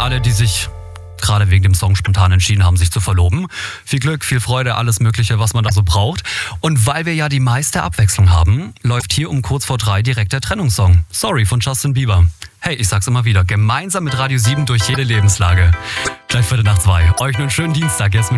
alle, die sich gerade wegen dem Song spontan entschieden haben, sich zu verloben. Viel Glück, viel Freude, alles Mögliche, was man da so braucht. Und weil wir ja die meiste Abwechslung haben, läuft hier um kurz vor 3 direkt der Trennungssong. Sorry von Justin Bieber. Hey, ich sag's immer wieder, gemeinsam mit Radio 7 durch jede Lebenslage. Gleich 2:15. Euch einen schönen Dienstag jetzt mit